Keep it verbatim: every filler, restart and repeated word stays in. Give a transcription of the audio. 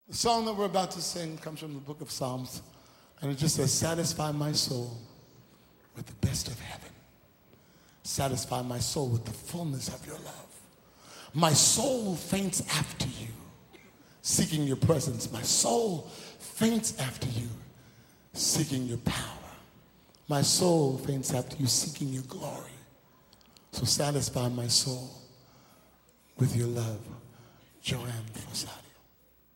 The song that we're about to sing comes from the book of Psalms, and it just says, satisfy my soul with the best of heaven. Satisfy my soul with the fullness of your love. My soul faints after you, seeking your presence. My soul faints after you, seeking your power. My soul faints after you, seeking your glory. So satisfy my soul with your love. Joanne Fossati.